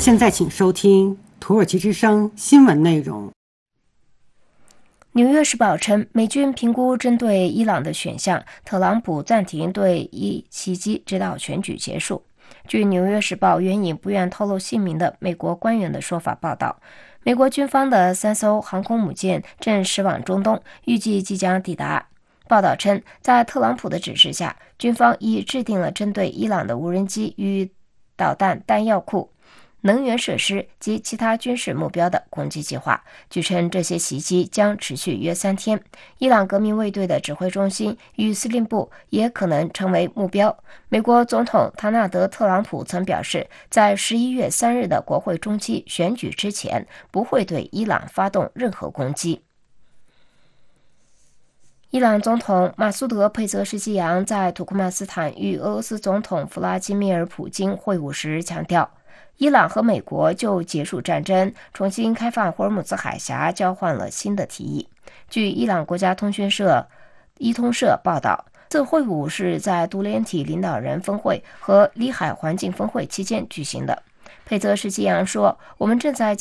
现在请收听土耳其之声新闻内容。 纽约时报称，美军评估针对伊朗的选项，特朗普暂停对伊袭击直到选举结束。据纽约时报援引不愿透露姓名的美国官员的说法报道，美国军方的3艘航空母舰正驶往中东，预计即将抵达。报道称，在特朗普的指示下，军方已制定了针对伊朗的无人机与导弹弹药库、能源设施及其他军事目标的攻击计划。据称，这些袭击将持续约3天。伊朗革命卫队的指挥中心与司令部也可能成为目标。美国总统唐纳德·特朗普曾表示，在11月3日的国会中期选举之前，不会对伊朗发动任何攻击。伊朗总统马苏德·佩泽什基扬在土库曼斯坦与俄罗斯总统弗拉基米尔·普京会晤时强调，伊朗和美国就结束战争、重新开放霍尔木兹海峡交换了新的提议。据伊朗国家通讯社伊通社报道，这会晤是在杜联体领导人峰会和里海环境峰会期间举行的。佩泽什基扬说：“我们正在